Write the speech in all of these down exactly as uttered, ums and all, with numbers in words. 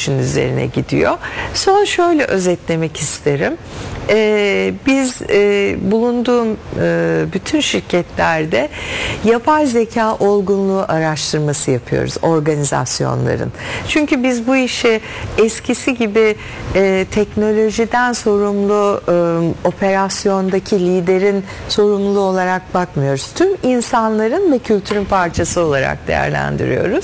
işin üzerine gidiyor. Son şöyle özetlemek isterim. Ee, biz e, bulunduğum e, bütün şirketlerde yapay zeka olgunluğu araştırması yapıyoruz organizasyonların. Çünkü biz bu işi eskisi gibi e, teknolojiden sorumlu e, operasyondaki liderin sorumluluğu olarak bakmıyoruz. Tüm insanların ve kültürün parçası olarak değerlendiriyoruz.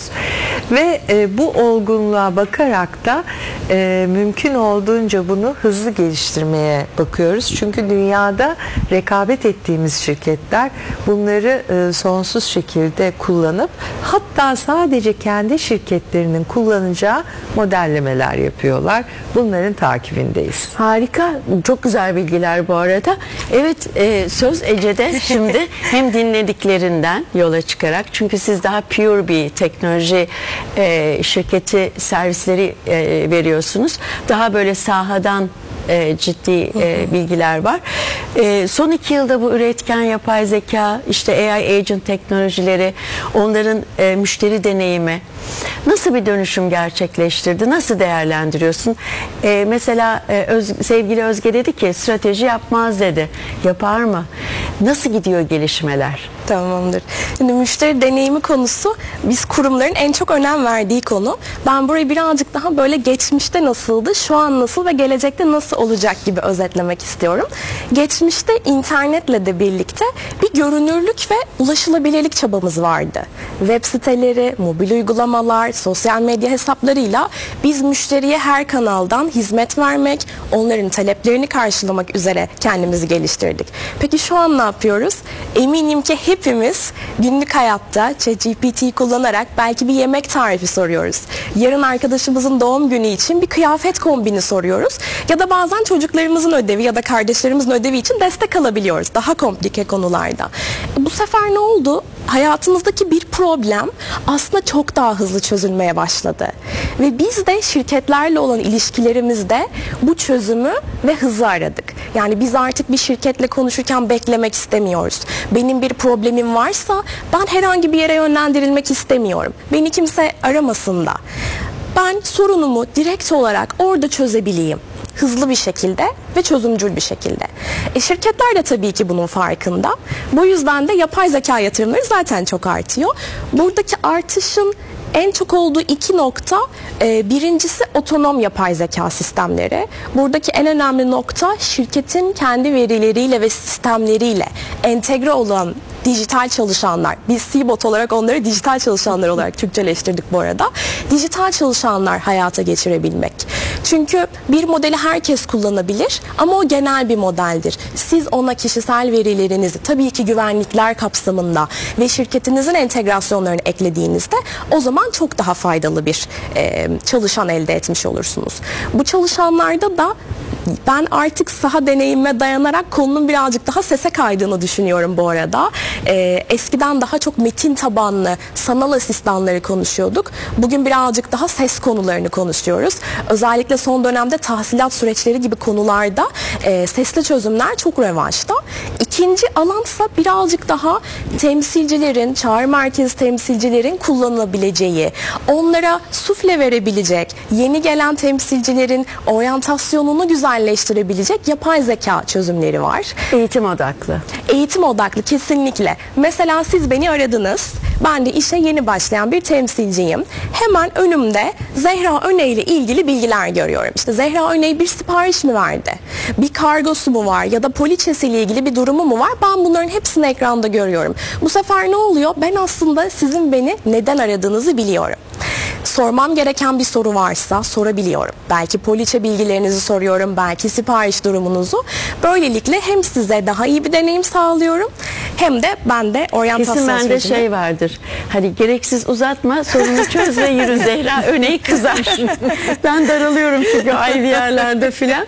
Ve e, bu olgunluğa bakarak da e, mümkün olduğunca bunu hızlı geliştirmeye bakıyoruz. Çünkü dünyada rekabet ettiğimiz şirketler bunları e, sonsuz şekilde kullanıp hatta sadece kendi şirketlerinin kullanacağı modellemeler yapıyorlar. Bunların takibindeyiz. Harika, çok güzel bilgiler bu arada. Evet, e, söz Ece'de şimdi hem dinlediklerinden yola çıkarak, çünkü siz daha pure bir teknoloji e, şirketi servisleri e, veriyorsunuz. Daha böyle sahadan E, ciddi e, bilgiler var. E, son iki yılda bu üretken yapay zeka, işte A I agent teknolojileri, onların e, müşteri deneyimi nasıl bir dönüşüm gerçekleştirdi? Nasıl değerlendiriyorsun? E, mesela e, Öz, sevgili Özge dedi ki strateji yapmaz dedi. Yapar mı? Nasıl gidiyor gelişmeler? Tamamdır. Şimdi müşteri deneyimi konusu biz kurumların en çok önem verdiği konu. Ben burayı birazcık daha böyle geçmişte nasıldı, şu an nasıl ve gelecekte nasıl olacak gibi özetlemek istiyorum. Geçmişte internetle de birlikte bir görünürlük ve ulaşılabilirlik çabamız vardı. Web siteleri, mobil uygulamalar, sosyal medya hesaplarıyla biz müşteriye her kanaldan hizmet vermek, onların taleplerini karşılamak üzere kendimizi geliştirdik. Peki şu an ne yapıyoruz? Eminim ki hepimiz günlük hayatta ChatGPT kullanarak belki bir yemek tarifi soruyoruz. Yarın arkadaşımızın doğum günü için bir kıyafet kombini soruyoruz. Ya da bazen çocuklarımızın ödevi ya da kardeşlerimizin ödevi için destek alabiliyoruz. Daha komplike konularda. Bu sefer ne oldu? Hayatımızdaki bir problem aslında çok daha hızlı çözülmeye başladı. Ve biz de şirketlerle olan ilişkilerimizde bu çözümü ve hızı aradık. Yani biz artık bir şirketle konuşurken beklemek istemiyoruz. Benim bir problemim varsa ben herhangi bir yere yönlendirilmek istemiyorum. Beni kimse aramasın da. Ben sorunumu direkt olarak orada çözebileyim. Hızlı bir şekilde ve çözümcül bir şekilde. E şirketler de tabii ki bunun farkında. Bu yüzden de yapay zeka yatırımları zaten çok artıyor. Buradaki artışın en çok olduğu iki nokta, e, birincisi otonom yapay zeka sistemleri. Buradaki en önemli nokta şirketin kendi verileriyle ve sistemleriyle entegre olan dijital çalışanlar. Biz C-Bot olarak onları dijital çalışanlar olarak Türkçeleştirdik bu arada. Dijital çalışanlar hayata geçirebilmek. Çünkü bir modeli herkes kullanabilir ama o genel bir modeldir. Siz ona kişisel verilerinizi tabii ki güvenlikler kapsamında ve şirketinizin entegrasyonlarını eklediğinizde o zaman çok daha faydalı bir e, çalışan elde etmiş olursunuz. Bu çalışanlarda da ben artık saha deneyimime dayanarak konunun birazcık daha sese kaydığını düşünüyorum bu arada. Ee, eskiden daha çok metin tabanlı sanal asistanları konuşuyorduk. Bugün birazcık daha ses konularını konuşuyoruz. Özellikle son dönemde tahsilat süreçleri gibi konularda e, sesli çözümler çok revaçta. İkinci alansa birazcık daha temsilcilerin, çağrı merkezi temsilcilerin kullanılabileceği, onlara sufle verebilecek, yeni gelen temsilcilerin oryantasyonunu güzelleştirebilecek yapay zeka çözümleri var. Eğitim odaklı. Eğitim odaklı kesinlikle. Mesela siz beni aradınız. Ben de işe yeni başlayan bir temsilciyim. Hemen önümde Zehra Öney ile ilgili bilgiler görüyorum. İşte Zehra Öney bir sipariş mi verdi? Bir kargosu mu var? Ya da poliçesi ile ilgili bir durumu mu var? Ben bunların hepsini ekranda görüyorum. Bu sefer ne oluyor? Ben aslında sizin beni neden aradığınızı biliyorum. Sormam gereken bir soru varsa sorabiliyorum. Belki poliçe bilgilerinizi soruyorum, belki sipariş durumunuzu. Böylelikle hem size daha iyi bir deneyim sağlıyorum hem de ben de oryantasyon Kesin bende sürecini... şey vardır. Hani gereksiz uzatma, sorunu çöz ve yürü Zehra Öney kızar. Ben daralıyorum çünkü ayrı yerlerde filan.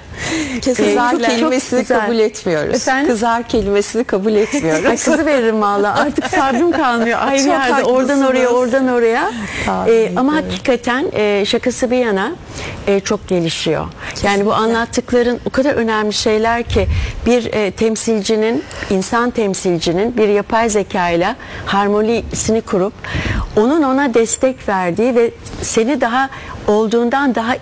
Kızar Ee, kelimesini kabul etmiyoruz. Efendim? Kızar kelimesini kabul etmiyoruz. Ay, kızı veririm valla. Artık sabrım kalmıyor. Ayrı Çok yerde haklısınız. oradan oraya oradan oraya. Ee, ama hakikaten e, şakası bir yana e, çok gelişiyor. Kesinlikle. Yani bu anlattıkların o kadar önemli şeyler ki bir e, temsilcinin, insan temsilcinin bir yapay zekayla harmonisini kurup onun ona destek verdiği ve seni daha olduğundan daha